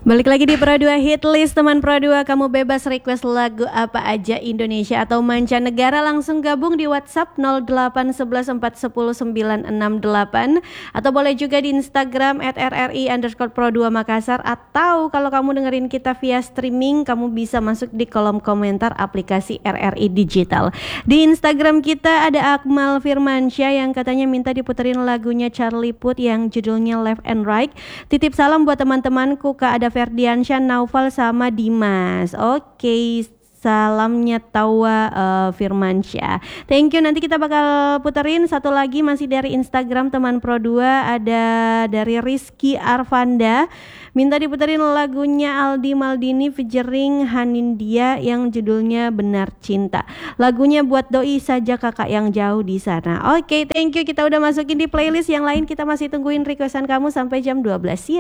Balik lagi di Pro 2 Hit List, teman Pro 2, kamu bebas request lagu apa aja Indonesia atau mancanegara, langsung gabung di WhatsApp 0811410968 atau boleh juga di Instagram @rri_pro2 Makassar, atau kalau kamu dengerin kita via streaming, kamu bisa masuk di kolom komentar aplikasi RRI Digital. Di Instagram kita ada Akmal Firmansyah yang katanya minta diputerin lagunya Charlie Puth yang judulnya Left and Right. Titip salam buat teman-temanku, Kak, ada Ferdiansyah, Naufal sama Dimas. Oke, salamnya Tawa Firmansyah. Thank you. Nanti kita bakal puterin satu lagi masih dari Instagram teman Pro 2, ada dari Rizky Arvanda. Minta diputerin lagunya Aldi Maldini featuring Hanindia yang judulnya Benar Cinta. Lagunya buat doi saja kakak yang jauh di sana. Oke, thank you. Kita udah masukin di playlist. Yang lain kita masih tungguin requestan kamu sampai jam 12 siang.